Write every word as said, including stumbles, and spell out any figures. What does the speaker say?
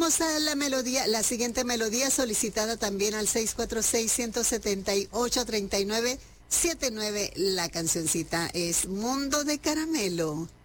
Vamos a la melodía, la siguiente melodía solicitada también al seis cuatro seis, uno siete ocho, tres nueve siete nueve. La cancioncita es Mundo de Caramelo.